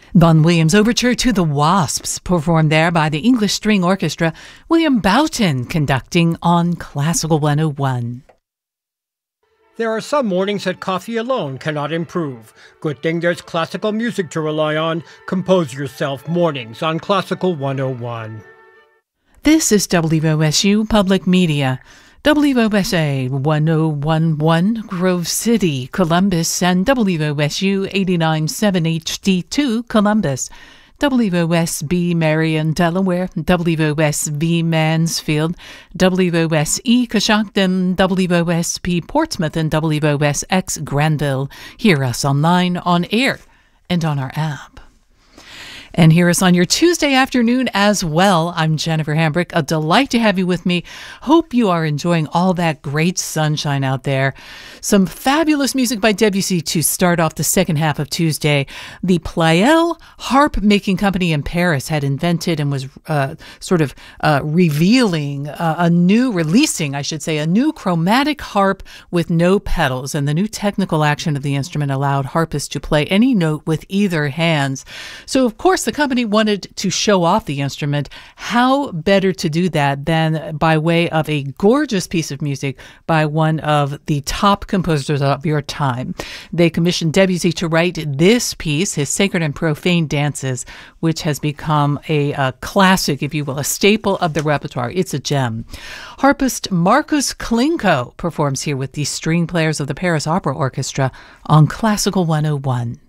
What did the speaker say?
Vaughan Williams' Overture to the Wasps, performed there by the English String Orchestra, William Boughton conducting on Classical 101. There are some mornings that coffee alone cannot improve. Good thing there's classical music to rely on. Compose yourself mornings on Classical 101. This is WOSU Public Media. WOSA 1011 Grove City, Columbus, and WOSU 89.7 HD2 Columbus. WOSB Marion, Delaware, WOSV Mansfield, WOSE Coshocton, WOSP Portsmouth, and WOSX Granville. Hear us online, on air, and on our app. And hear us on your Tuesday afternoon as well. I'm Jennifer Hambrick. A delight to have you with me. Hope you are enjoying all that great sunshine out there. Some fabulous music by Debussy to start off the second half of Tuesday. The Pleyel Harp Making Company in Paris had invented and was releasing a new chromatic harp with no pedals. And the new technical action of the instrument allowed harpists to play any note with either hands. So, of course, the company wanted to show off the instrument. How better to do that than by way of a gorgeous piece of music by one of the top composers of your time. They commissioned Debussy to write this piece, his Sacred and Profane Dances, which has become a classic, if you will, a staple of the repertoire. It's a gem. Harpist Markus Klinko performs here with the string players of the Paris Opera Orchestra on Classical 101.